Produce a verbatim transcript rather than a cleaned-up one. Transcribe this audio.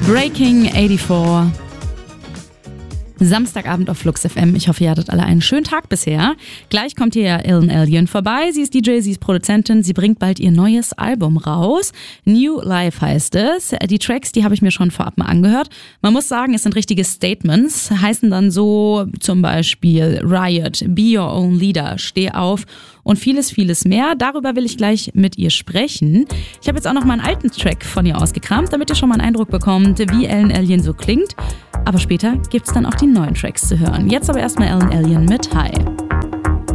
Breaking vierundachtzig. Samstagabend auf Flux F M. Ich hoffe, ihr hattet alle einen schönen Tag bisher. Gleich kommt hier Ellen Allien vorbei. Sie ist D J, sie ist Produzentin. Sie bringt bald ihr neues Album raus. New Life heißt es. Die Tracks, die habe ich mir schon vorab mal angehört. Man muss sagen, es sind richtige Statements. Heißen dann so zum Beispiel Riot, Be Your Own Leader, Steh auf und vieles, vieles mehr. Darüber will ich gleich mit ihr sprechen. Ich habe jetzt auch noch mal einen alten Track von ihr ausgekramt, damit ihr schon mal einen Eindruck bekommt, wie Ellen Allien so klingt. Aber später gibt's dann auch die neuen Tracks zu hören. Jetzt aber erstmal Ellen Allien mit Hi.